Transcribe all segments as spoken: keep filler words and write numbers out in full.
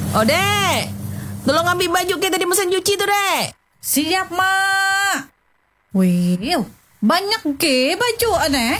Oh, Dek. Tolong ambil baju kita di mesin cuci tuh, Dek. Siap, Mak. Wih, banyak ke baju aneh.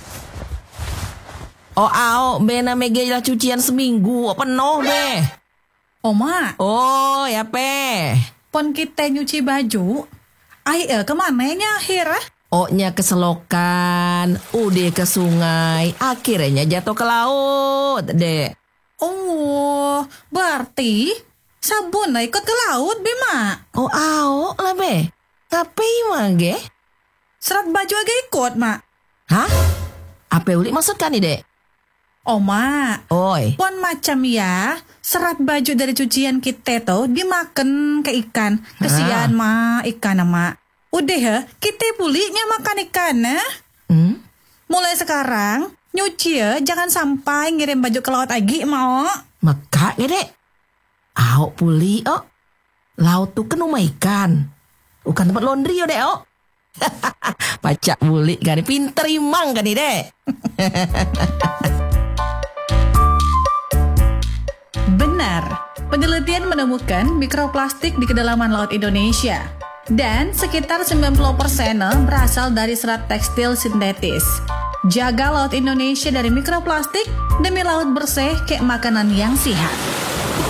Oh, ao, bena megelah cucian seminggu, penuh deh. Oh, Mak. Oh, ya, Pe. Pon kita nyuci baju. Ai eh kemana nya akhir ah? Oh-nya ke selokan, udah ke sungai, akhirnya jatuh ke laut, Dek. Oh, berarti sabun lah ikut ke laut, Bima. Oh, ao lah, Be. Ngapain mage? Serat baju agak ikut, Mak. Hah? Apa uli maksudkan nih, Dek? Oh, Mak. Oi. Pon macam ya, serat baju dari cucian kita tuh dimakan ke ikan. Kesian, Mak, ikan, Mak. Udah ya, kita pulinya makan ikan, ya. Hmm? Mulai sekarang, nyuci ya, jangan sampai ngirim baju ke laut lagi, mau. Maka ya, Dek. Ao puli, oh. Laut tuh kan rumah ikan. Bukan tempat laundry, oh, Dek, oh. Pacak bulik kan, pinter imang kan nih, Dek. Benar, penelitian menemukan mikroplastik di kedalaman laut Indonesia. Dan sekitar sembilan puluh persen berasal dari serat tekstil sintetis. Jaga laut Indonesia dari mikroplastik demi laut bersih kayak makanan yang sehat.